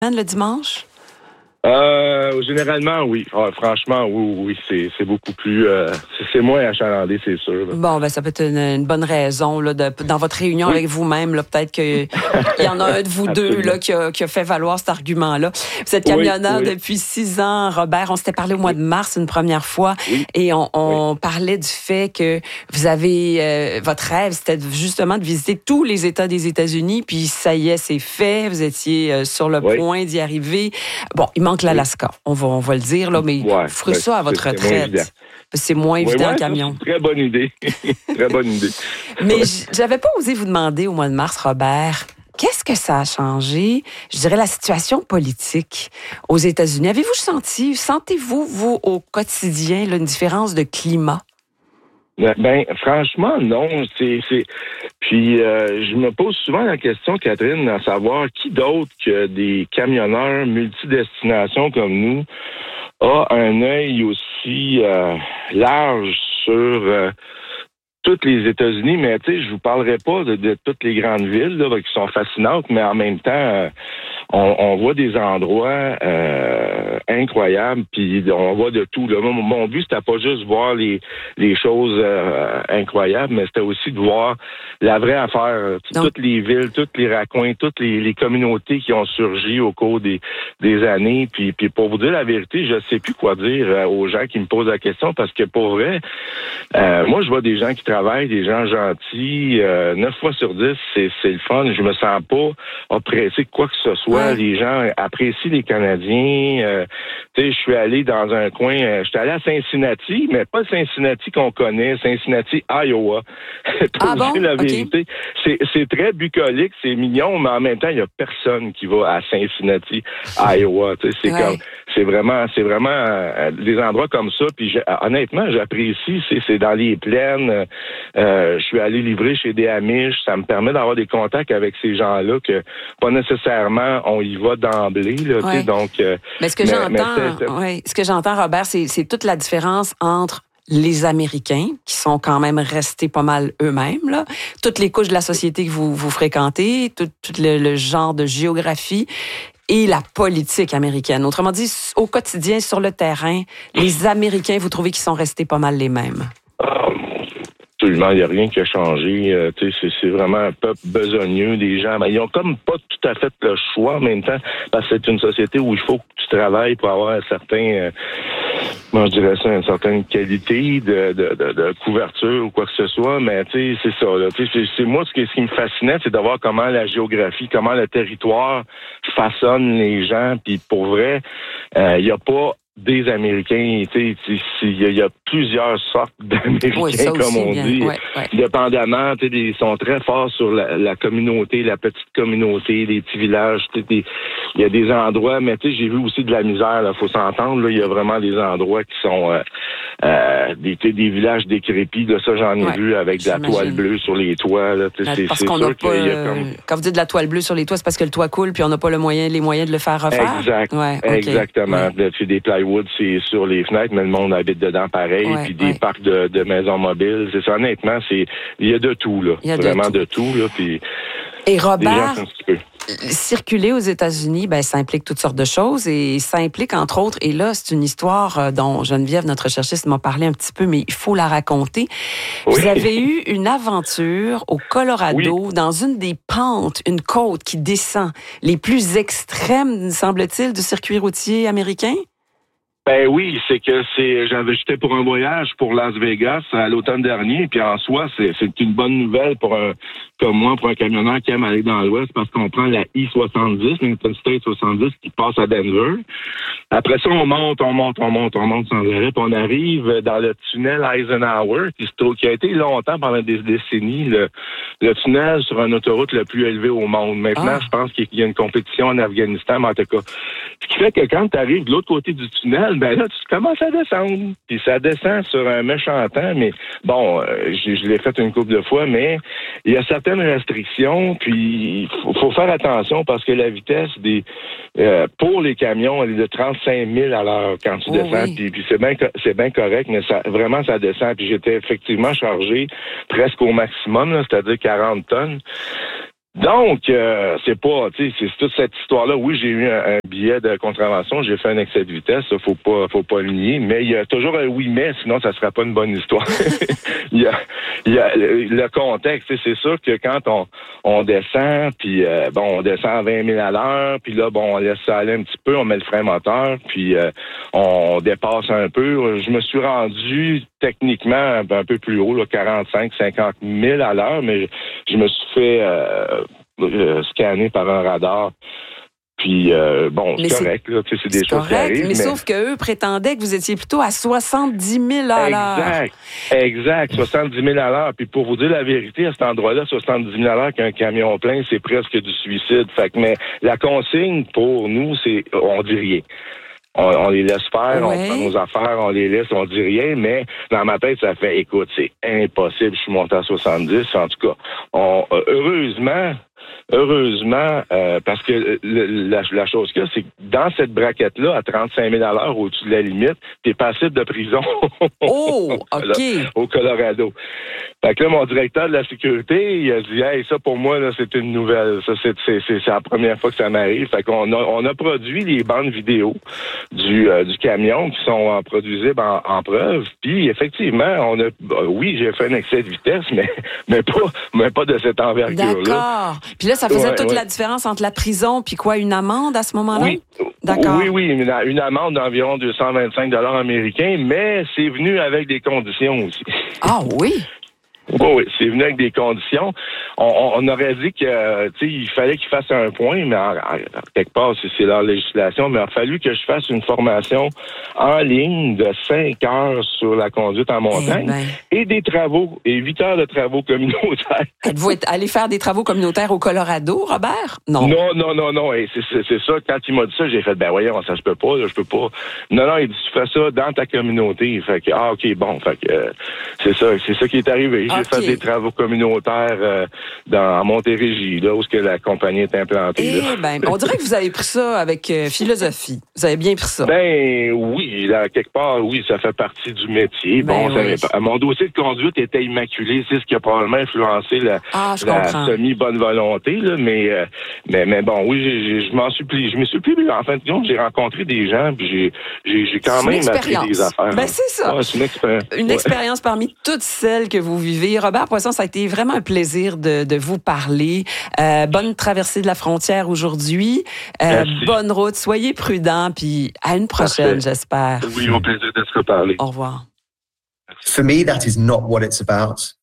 le dimanche? Généralement, oui. Franchement, oui, c'est beaucoup plus... c'est moins achalandé, c'est sûr. Là. Bon, ça peut être une bonne raison là, dans votre réunion avec vous-même. Là, peut-être qu'il y en a un de vous deux là, qui a fait valoir cet argument-là. Vous êtes camionneur depuis 6 ans, Robert. On s'était parlé au mois de mars une première fois et on parlait du fait que vous avez... votre rêve, c'était justement de visiter tous les États des États-Unis, puis ça y est, c'est fait. Vous étiez sur le point d'y arriver. Bon, il manque l'Alaska, on va le dire, là, mais vous ferez ça à votre retraite. C'est moins évident en camion. Très bonne idée. Très bonne idée. Mais j'avais pas osé vous demander au mois de mars, Robert, qu'est-ce que ça a changé, je dirais, la situation politique aux États-Unis? Sentez-vous, vous, au quotidien, là, une différence de climat? Ben, franchement, non. Puis, je me pose souvent la question, Catherine, à savoir qui d'autre que des camionneurs multidestinations comme nous a un œil aussi large sur toutes les États-Unis. Mais tu sais, je vous parlerai pas de toutes les grandes villes là, qui sont fascinantes, mais en même temps, on voit des endroits incroyables, puis on voit de tout. Là. Mon but, c'était pas juste voir les choses incroyables, mais c'était aussi de voir la vraie affaire. Toutes les villes, tous les raccoins, toutes les communautés qui ont surgi au cours des années. Puis pour vous dire la vérité, je sais plus quoi dire aux gens qui me posent la question, parce que pour vrai, moi, je vois des gens qui travaillent, des gens gentils. 9 fois sur 10, c'est le fun. Je me sens pas oppressé de quoi que ce soit. Les gens apprécient les Canadiens. Tu sais, je suis allé dans un coin, je suis allé à Cincinnati, mais pas Cincinnati qu'on connaît, Cincinnati, Iowa. Pour dire la vérité, c'est très bucolique, c'est mignon, mais en même temps, il y a personne qui va à Cincinnati, Iowa. Tu sais, c'est vraiment des endroits comme ça. Puis honnêtement, j'apprécie. C'est dans les plaines. Je suis allé livrer chez des Amish. Ça me permet d'avoir des contacts avec ces gens-là que pas nécessairement on y va d'emblée. Là, donc, mais ce que j'entends, Robert, c'est toute la différence entre les Américains, qui sont quand même restés pas mal eux-mêmes, là, toutes les couches de la société que vous fréquentez, tout le genre de géographie, et la politique américaine. Autrement dit, au quotidien, sur le terrain, les Américains, vous trouvez qu'ils sont restés pas mal les mêmes? Absolument, il n'y a rien qui a changé. C'est vraiment un peuple besogneux, des gens. Ben, ils ont comme pas tout à fait le choix en même temps, parce que c'est une société où il faut que tu travailles pour avoir un certain, moi je dirais ça, une certaine qualité de couverture ou quoi que ce soit. Mais tu sais, c'est ça. Là. C'est moi ce qui me fascinait, c'est de voir comment la géographie, comment le territoire façonne les gens. Puis pour vrai, il n'y a pas des Américains, tu sais, il y a plusieurs sortes d'Américains, comme on dit. Dépendamment, tu sais, ils sont très forts sur la communauté, la petite communauté, les petits villages. Il y a des endroits, mais tu sais, j'ai vu aussi de la misère. Là, faut s'entendre. Là, il y a vraiment des endroits qui sont des villages décrépits. Là, ça, j'en ai vu avec de la toile bleue sur les toits. Là, parce qu'on n'a pas. Quand vous dites de la toile bleue sur les toits, c'est parce que le toit coule, puis on n'a pas les moyens de le faire refaire. Exact. Exactement. C'est des plywood, c'est sur les fenêtres, mais le monde habite dedans pareil. Puis des parcs de maisons mobiles. C'est ça, honnêtement, il y a de tout, là. Vraiment de tout, là. Puis et Robert, circuler aux États-Unis, ça implique toutes sortes de choses et ça implique, entre autres, et là, c'est une histoire dont Geneviève, notre recherchiste, m'a parlé un petit peu, mais il faut la raconter. Vous avez eu une aventure au Colorado, dans une des pentes, une côte qui descend, les plus extrêmes, semble-t-il, du circuit routier américain? Ben oui, j'étais pour un voyage pour Las Vegas à l'automne dernier, puis en soi, c'est une bonne nouvelle comme moi, pour un camionneur qui aime aller dans l'ouest, parce qu'on prend la I-70, l'Interstate 70, qui passe à Denver. Après ça, on monte sans arrêt, puis on arrive dans le tunnel Eisenhower, qui a été longtemps, pendant des décennies, le tunnel sur une autoroute le plus élevé au monde. Maintenant, je pense qu'il y a une compétition en Afghanistan, mais en tout cas, ce qui fait que quand tu arrives de l'autre côté du tunnel, ben là, tu commences à descendre. Puis ça descend sur un méchant temps, mais bon, je l'ai fait une couple de fois, mais il y a certaines restrictions, puis il faut faire attention parce que la vitesse pour les camions, elle est de 35 000 à l'heure quand tu descends, puis c'est bien correct, mais ça descend. Puis j'étais effectivement chargé presque au maximum, là, c'est-à-dire 40 tonnes. Donc, c'est pas, tu sais, c'est toute cette histoire-là. Oui, j'ai eu un billet de contravention, j'ai fait un excès de vitesse, ça, faut pas le nier, mais il y a toujours un oui, mais, sinon ça serait pas une bonne histoire. il y a le contexte, c'est sûr que quand on descend, puis on descend à 20 000 à l'heure, puis là, on laisse ça aller un petit peu, on met le frein moteur, puis on dépasse un peu. Je me suis rendu techniquement un peu plus haut, là, 45, 50 000 à l'heure, mais je me suis fait scanner par un radar. Puis, c'est correct, là, c'est des choses qui arrivent. Mais sauf qu'eux prétendaient que vous étiez plutôt à 70 000 à l'heure. Exact, 70 000 à l'heure. Puis pour vous dire la vérité, à cet endroit-là, 70 000 à l'heure qu'un camion plein, c'est presque du suicide. Fait que, mais la consigne pour nous, c'est on dit rien. On les laisse faire, on prend nos affaires, on les laisse, on dit rien, mais dans ma tête, ça fait, écoute, c'est impossible, je suis monté à 70, en tout cas. Heureusement, parce que la chose qu'il y a, c'est que dans cette braquette-là, à 35 000 à l'heure, au-dessus de la limite, t'es passible de prison. Oh, OK. Au Colorado. Fait que là, mon directeur de la sécurité, il a dit, hey, ça pour moi, là, c'est une nouvelle. Ça, c'est la première fois que ça m'arrive. Fait qu'on a produit les bandes vidéo du camion qui sont produisibles en preuve. Puis effectivement, oui, j'ai fait un excès de vitesse, mais pas de cette envergure-là. D'accord. Puis là, ça faisait toute la différence entre la prison puis quoi, une amende à ce moment-là? Oui. D'accord. Oui, une amende d'environ 225 $ américains, mais c'est venu avec des conditions aussi. Ah oui? Oui, c'est venu avec des conditions. On aurait dit que, tu sais, il fallait qu'il fasse un point, mais quelque part, c'est leur législation, mais il a fallu que je fasse une formation en ligne de 5 heures sur la conduite en montagne et des travaux, et 8 heures de travaux communautaires. Êtes-vous allé faire des travaux communautaires au Colorado, Robert? Non. Non. Et c'est ça, quand il m'a dit ça, j'ai fait, voyons, ça je peux pas, je peux pas. Non, il dit, tu fais ça dans ta communauté. Fait que, OK, bon, fait que, c'est ça qui est arrivé. J'ai fait des travaux communautaires en Montérégie, là où la compagnie est implantée. On dirait que vous avez pris ça avec philosophie. Vous avez bien pris ça. Oui, là, quelque part, oui, ça fait partie du métier. Mon dossier de conduite était immaculé. C'est ce qui a probablement influencé la semi-bonne volonté, là, mais bon, oui, je m'en suis plié. Je me suis plié, en fin de compte, j'ai rencontré des gens, puis j'ai quand même appris des affaires. C'est ça. Ouais, c'est une expérience. Une expérience parmi toutes celles que vous vivez. Robert Poisson, ça a été vraiment un plaisir de vous parler. Bonne traversée de la frontière aujourd'hui. Bonne route. Soyez prudents. Puis à une prochaine, j'espère. Oui, au plaisir de se reparler. Au revoir. For me, that is not what it's about.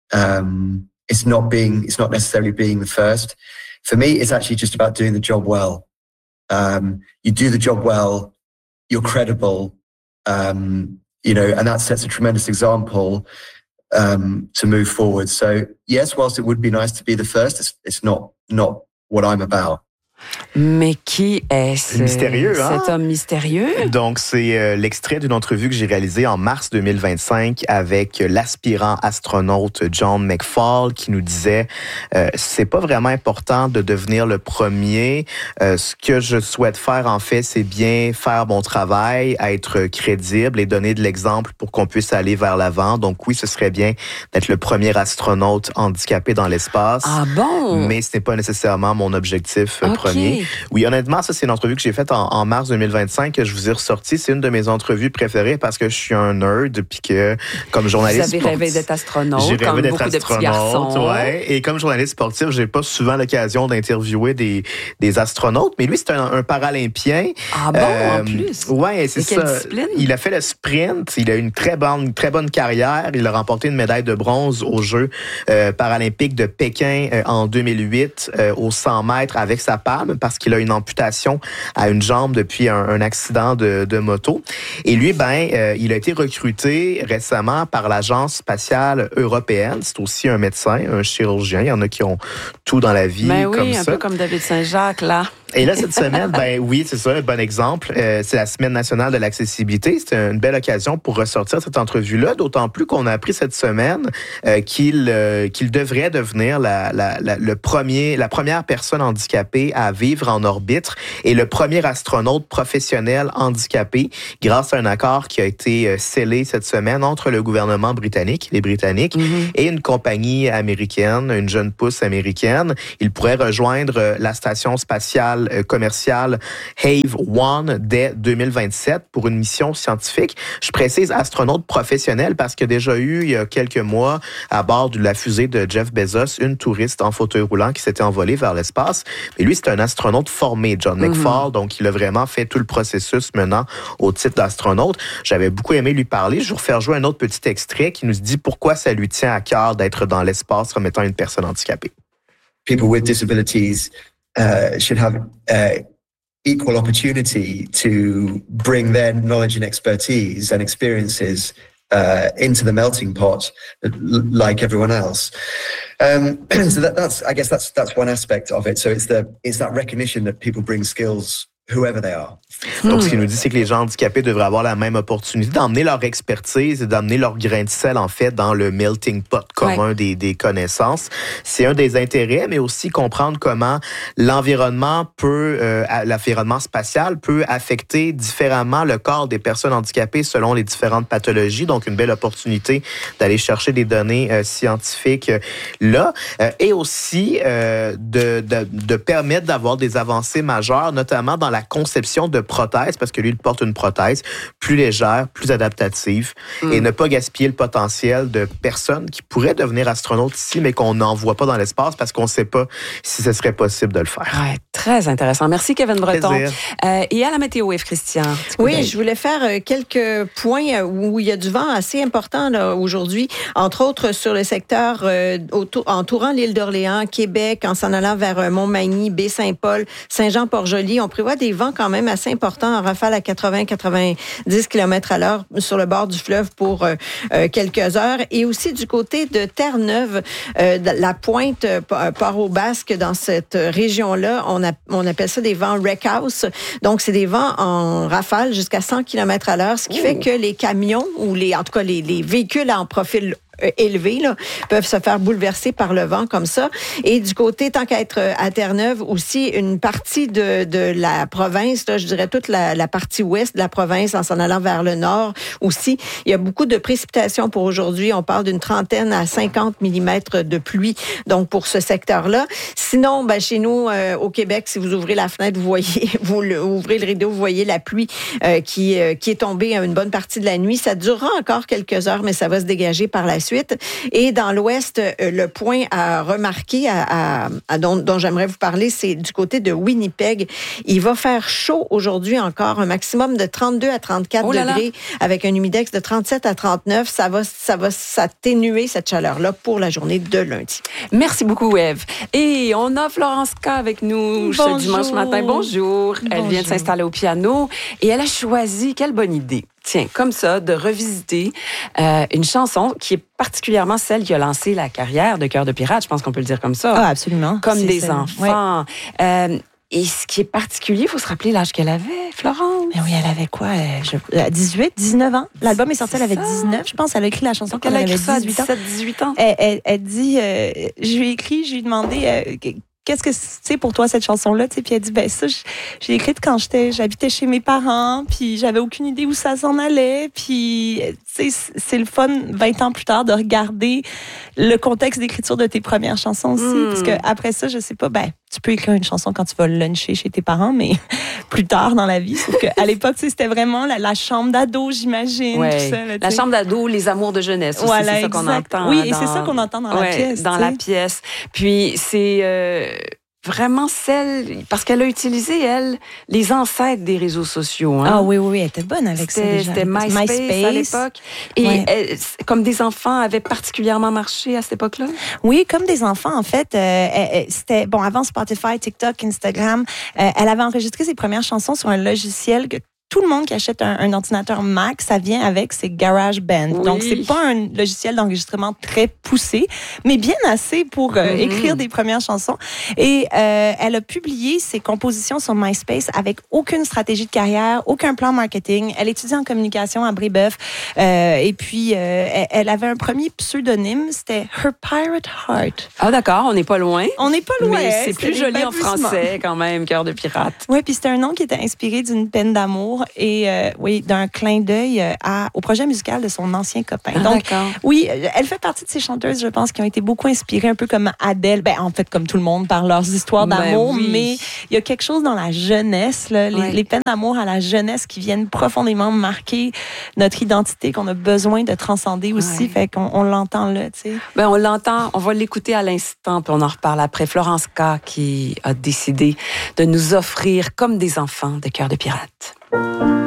It's not necessarily being the first. For me, it's actually just about doing the job well. You do the job well, you're credible, and that sets a tremendous example to move forward. So yes, whilst it would be nice to be the first, it's not what I'm about. Mais qui est-ce? Mystérieux, hein? Cet homme mystérieux? Donc, c'est l'extrait d'une entrevue que j'ai réalisée en mars 2025 avec l'aspirant astronaute John McFall qui nous disait c'est pas vraiment important de devenir le premier. Ce que je souhaite faire, en fait, c'est bien faire mon travail, être crédible et donner de l'exemple pour qu'on puisse aller vers l'avant. Donc, oui, ce serait bien d'être le premier astronaute handicapé dans l'espace. Ah bon? Mais ce n'est pas nécessairement mon objectif premier. Oui, honnêtement, ça, c'est une entrevue que j'ai faite en mars 2025 que je vous ai ressortie. C'est une de mes entrevues préférées parce que je suis un nerd puis que, comme journaliste sportif... Vous avez rêvé d'être astronaute, j'ai rêvé d'être beaucoup de petits garçons. Ouais. Et comme journaliste sportif, j'ai pas souvent l'occasion d'interviewer des astronautes. Mais lui, c'est un paralympien. Ah bon, en plus? Ouais, c'est ça. Quelle discipline? Il a fait le sprint. Il a eu une très bonne carrière. Il a remporté une médaille de bronze aux Jeux paralympiques de Pékin en 2008 aux 100 mètres avec sa palme parce qu'il a une amputation à une jambe depuis un accident de moto. Et lui, il a été recruté récemment par l'Agence spatiale européenne. C'est aussi un médecin, un chirurgien. Il y en a qui ont tout dans la vie comme ça. Un peu comme David Saint-Jacques, là. Et là, cette semaine, ben oui, c'est ça, un bon exemple. C'est la Semaine nationale de l'accessibilité. C'est une belle occasion pour ressortir cette entrevue-là, d'autant plus qu'on a appris cette semaine qu'il devrait devenir la première personne handicapée à vivre en orbite et le premier astronaute professionnel handicapé grâce à un accord qui a été scellé cette semaine entre le gouvernement britannique, les Britanniques, et une compagnie américaine, une jeune pousse américaine. Il pourrait rejoindre la station spatiale commerciale Have-1 dès 2027 pour une mission scientifique. Je précise astronaute professionnel parce qu'il y a déjà eu, il y a quelques mois, à bord de la fusée de Jeff Bezos, une touriste en fauteuil roulant qui s'était envolée vers l'espace. Mais lui, c'est un astronaute formé, John McFall, donc il a vraiment fait tout le processus menant au titre d'astronaute. J'avais beaucoup aimé lui parler. Je vais vous faire jouer un autre petit extrait qui nous dit pourquoi ça lui tient à cœur d'être dans l'espace comme étant une personne handicapée. People with disabilities should have equal opportunity to bring their knowledge and expertise and experiences into the melting pot, like everyone else. So that's one aspect of it. So it's that recognition that people bring skills, whoever they are. Donc, ce qu'il nous dit, c'est que les gens handicapés devraient avoir la même opportunité d'emmener leur expertise et d'emmener leur grain de sel, en fait, dans le melting pot commun des connaissances. C'est un des intérêts, mais aussi comprendre comment l'environnement spatial peut affecter différemment le corps des personnes handicapées selon les différentes pathologies. Donc, une belle opportunité d'aller chercher des données scientifiques là. Et aussi de permettre d'avoir des avancées majeures, notamment dans la conception de prothèses, parce que lui, il porte une prothèse plus légère, plus adaptative, et ne pas gaspiller le potentiel de personnes qui pourraient devenir astronautes ici, mais qu'on n'envoie pas dans l'espace parce qu'on ne sait pas si ce serait possible de le faire. Ouais, très intéressant. Merci, Kevin Breton. Et à la météo, Yves Christian. Oui, je voulais faire quelques points où il y a du vent assez important là, aujourd'hui, entre autres sur le secteur entourant l'île d'Orléans, Québec, en s'en allant vers Montmagny, Baie-Saint-Paul, Saint-Jean-Port-Joli. On prévoit des vents quand même assez importants en rafale à 80-90 km/h sur le bord du fleuve pour quelques heures. Et aussi du côté de Terre-Neuve, la pointe Port-au-Basque, dans cette région-là, on appelle ça des vents wreck house. Donc, c'est des vents en rafale jusqu'à 100 km/h, ce qui fait que les camions ou en tout cas les véhicules en profil élevés là, peuvent se faire bouleverser par le vent comme ça. Et du côté, tant qu'à être à Terre-Neuve, aussi une partie de la province, là, je dirais toute la partie ouest de la province en s'en allant vers le nord aussi. Il y a beaucoup de précipitations pour aujourd'hui. On parle d'une 30 à 50 mm de pluie, donc pour ce secteur-là. Sinon, chez nous, au Québec, si vous ouvrez la fenêtre, vous ouvrez le rideau, vous voyez la pluie qui est tombée une bonne partie de la nuit. Ça durera encore quelques heures, mais ça va se dégager par la suite. Et dans l'ouest, le point à remarquer dont j'aimerais vous parler, c'est du côté de Winnipeg. Il va faire chaud aujourd'hui encore, un maximum de 32 à 34 degrés avec un humidex de 37 à 39. Ça va s'atténuer cette chaleur-là pour la journée de lundi. Merci beaucoup, Ève. Et on a Florence K avec nous ce dimanche matin. Bonjour. Elle vient de s'installer au piano et elle a choisi, quelle bonne idée, tiens, comme ça, de revisiter une chanson qui est particulièrement celle qui a lancé la carrière de Cœur de pirate, je pense qu'on peut le dire comme ça. Ah, absolument. Comme c'est des enfants. Ouais. Et ce qui est particulier, il faut se rappeler l'âge qu'elle avait, Florence. Mais oui, elle avait quoi? 18, 19 ans. L'album est sorti, elle avait 19, je pense. Elle a écrit la chanson quand elle avait 18 ans. 17-18 ans. Elle dit, je lui ai demandé... qu'est-ce que c'est pour toi cette chanson-là? Puis elle dit, ça, j'ai écrite quand j'habitais chez mes parents, puis j'avais aucune idée où ça s'en allait. Puis, c'est le fun, 20 ans plus tard, de regarder le contexte d'écriture de tes premières chansons aussi. Parce que après ça, je sais pas, tu peux écrire une chanson quand tu vas luncher chez tes parents, mais plus tard dans la vie. Sauf qu'à l'époque, c'était vraiment la chambre d'ado, j'imagine. Ouais. Tout ça, la chambre d'ado, les amours de jeunesse aussi, voilà, c'est ça qu'on entend. Oui, et c'est ça qu'on entend dans la pièce. Dans la pièce. Puis c'est vraiment celle, parce qu'elle a utilisé, elle, les ancêtres des réseaux sociaux. Hein? Ah oui, elle était bonne avec ça déjà. C'était MySpace à l'époque. Et comme des enfants avaient particulièrement marché à cette époque-là? Oui, comme des enfants, en fait. C'était, avant Spotify, TikTok, Instagram, elle avait enregistré ses premières chansons sur un logiciel que tout le monde qui achète un ordinateur Mac, ça vient avec ses GarageBand. Oui. Donc, c'est pas un logiciel d'enregistrement très poussé, mais bien assez pour écrire des premières chansons. Et elle a publié ses compositions sur MySpace avec aucune stratégie de carrière, aucun plan marketing. Elle étudie en communication à Brébeuf. Et puis, elle avait un premier pseudonyme, c'était Her Pirate Heart. Ah, d'accord, on n'est pas loin. On n'est pas loin. Mais c'est plus joli en français, quand même, Cœur de pirate. Oui, puis c'était un nom qui était inspiré d'une peine d'amour et d'un clin d'œil au projet musical de son ancien copain. Donc, d'accord. oui, elle fait partie de ces chanteuses, je pense, qui ont été beaucoup inspirées, un peu comme Adele, en fait, comme tout le monde, par leurs histoires d'amour, oui. mais il y a quelque chose dans la jeunesse, là, les peines d'amour à la jeunesse qui viennent profondément marquer notre identité, qu'on a besoin de transcender aussi, fait qu'on l'entend là, tu sais. On l'entend, on va l'écouter à l'instant, puis on en reparle après. Florence K. qui a décidé de nous offrir, comme des enfants, de Cœur de pirate.